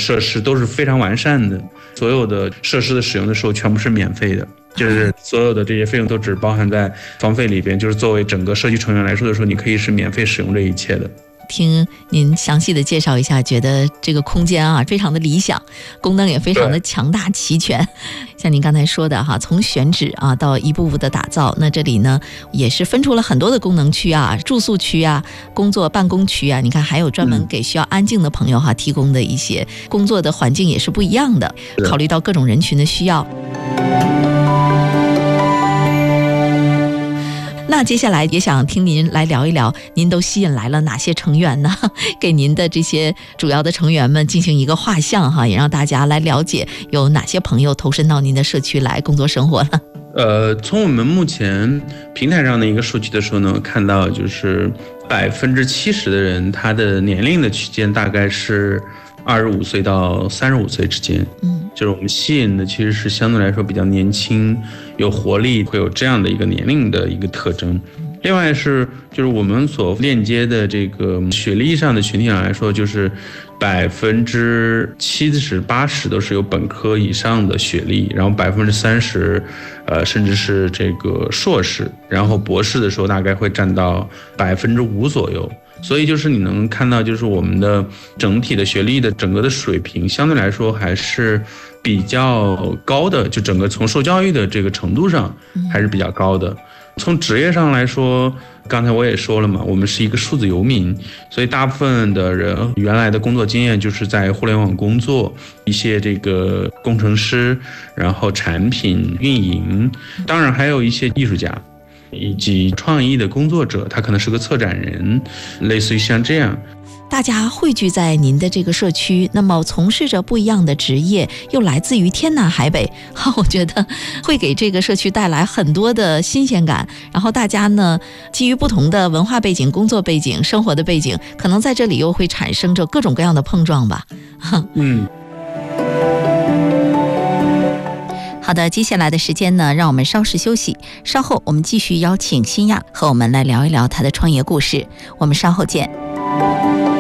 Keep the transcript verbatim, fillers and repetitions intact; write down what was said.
设施都是非常完善的，所有的设施的使用的时候全部是免费的，就是所有的这些费用都只包含在房费里边，就是作为整个社区成员来说的时候，你可以是免费使用这一切的。 听您详细的介绍一下，觉得这个空间啊非常的理想，功能也非常的强大齐全。像您刚才说的哈，从选址啊到一步步的打造，那这里呢也是分出了很多的功能区啊、住宿区啊、工作办公区啊，你看还有专门给需要安静的朋友哈提供的一些工作的环境也是不一样的，考虑到各种人群的需要。那接下来也想听您来聊一聊，您都吸引来了哪些成员呢？给您的这些主要的成员们进行一个画像哈，也让大家来了解有哪些朋友投身到您的社区来工作生活了。 呃，从我们目前平台上的一个数据的时候呢，看到就是百分之七十的人，他的年龄的区间大概是二十五岁到三十五岁之间，嗯，就是我们吸引的其实是相对来说比较年轻、有活力，会有这样的一个年龄的一个特征。另外是就是我们所链接的这个学历上的群体上来说，就是百分之七十八十都是有本科以上的学历，然后百分之三十，呃，甚至是这个硕士，然后博士的时候大概会占到百分之五左右。所以就是你能看到，就是我们的整体的学历的整个的水平相对来说还是比较高的，就整个从受教育的这个程度上还是比较高的。从职业上来说，刚才我也说了嘛，我们是一个数字游民，所以大部分的人原来的工作经验就是在互联网工作，一些这个工程师，然后产品运营，当然还有一些艺术家以及创意的工作者，他可能是个策展人，类似于像这样。 大家汇聚在您的这个社区，那么从事着不一样的职业，又来自于天南海北，我觉得会给这个社区带来很多的新鲜感。然后大家呢，基于不同的文化背景、工作背景、生活的背景，可能在这里又会产生着各种各样的碰撞吧。 嗯。 好的，接下来的时间呢，让我们稍事休息，稍后我们继续邀请新亚和我们来聊一聊他的创业故事。我们稍后见。